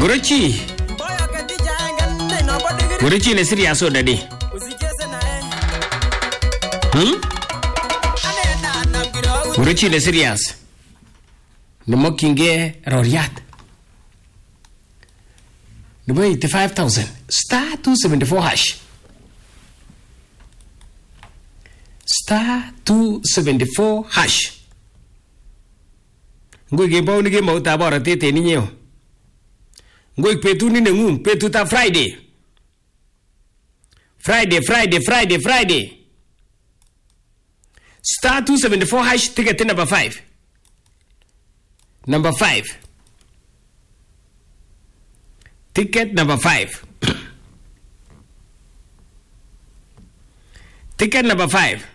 Guruchi ne serious o daddy. Guruchi ne serious. Ne mokinge Roriat. Ne boy 85,000 star 274 hash. Star 274 hash. Ngui ge bawo ni ge mau ta bora tete ni nyeo. Ngui petu ni nengu petu ta Friday. Friday. Star 274 hash ticket number 5. Number 5. Ticket number 5. Ticket number 5.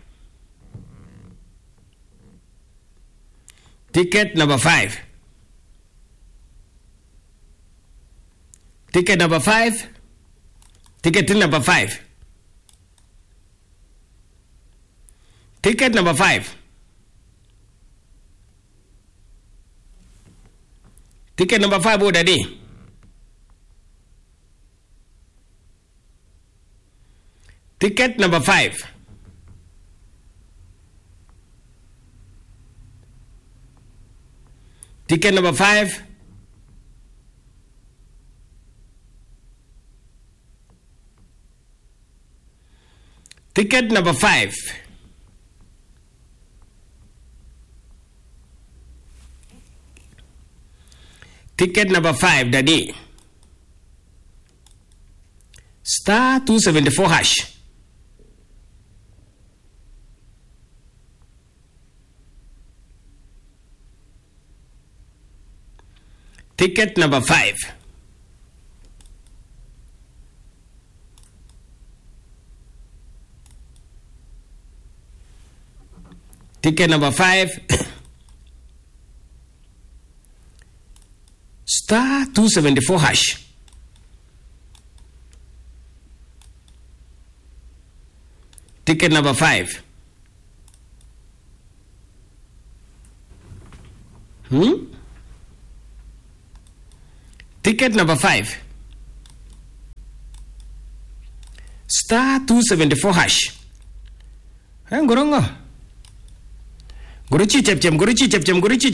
Ticket number 5. Ticket number 5. Ticket number 5. Ticket number 5. Ticket number 5 oh daddy. Ticket number 5. Ticket number 5. Ticket number 5. Ticket number 5, daddy. Star 274 hash. Ticket number 5. Ticket number 5. Star 274 hash. Ticket number 5. Ticket number 5. Star 274 hash. Gorongo. Guruchi chep. Guruchi chep. Guruchi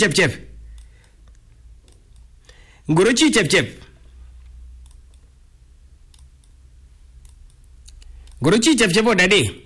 chep oh daddy.